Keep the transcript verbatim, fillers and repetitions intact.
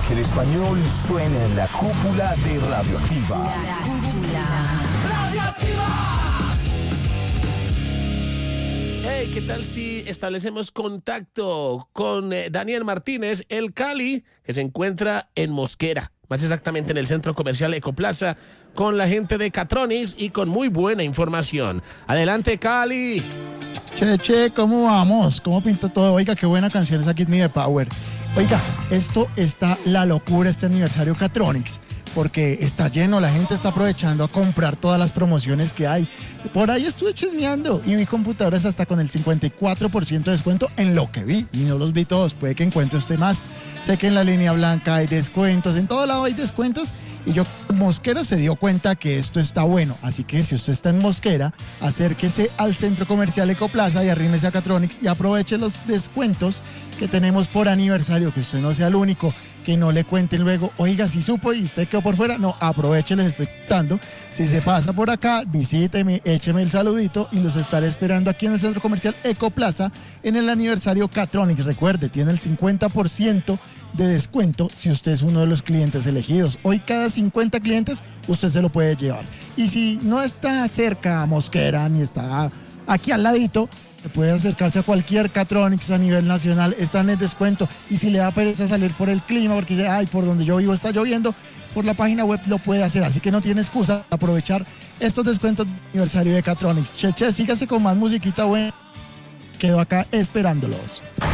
que el español suene en la cúpula de Radioactiva. La cúpula ¡Radioactiva! Hey, ¿qué tal si establecemos contacto con eh, Daniel Martínez, el Cali, que se encuentra en Mosquera, más exactamente en el centro comercial Ecoplaza, con la gente de Catronics y con muy buena información. Adelante, Cali. Che, che, ¿cómo vamos? ¿Cómo pinta todo? Oiga, qué buena canción esa Give Me the Power. Oiga, esto está la locura, este aniversario Catronics, porque está lleno, la gente está aprovechando a comprar todas las promociones que hay. Por ahí estuve chismeando y vi computadoras hasta con el cincuenta y cuatro por ciento de descuento en lo que vi, y no los vi todos, puede que encuentre usted más. Sé que en la línea blanca hay descuentos, en todo lado hay descuentos, y yo, Mosquera se dio cuenta que esto está bueno, así que si usted está en Mosquera, acérquese al centro comercial Ecoplaza y arrímese a Catronics y aproveche los descuentos que tenemos por aniversario, que usted no sea el único, que no le cuenten luego, oiga, si supo y usted quedó por fuera, no, aproveche, les estoy contando. Si se pasa por acá, visíteme, écheme el saludito y los estaré esperando aquí en el centro comercial Ecoplaza en el aniversario Catronics. Recuerde, tiene el cincuenta por ciento de descuento si usted es uno de los clientes elegidos. Hoy cada cincuenta clientes usted se lo puede llevar. Y si no está cerca a Mosquera ni está aquí al ladito, puede acercarse a cualquier Catronics a nivel nacional, están en descuento. Y si le da pereza salir por el clima porque dice, ay, por donde yo vivo está lloviendo, por la página web lo puede hacer, así que no tiene excusa aprovechar estos descuentos de aniversario de Catronics. Che, che, sígase con más musiquita buena. Quedo acá esperándolos.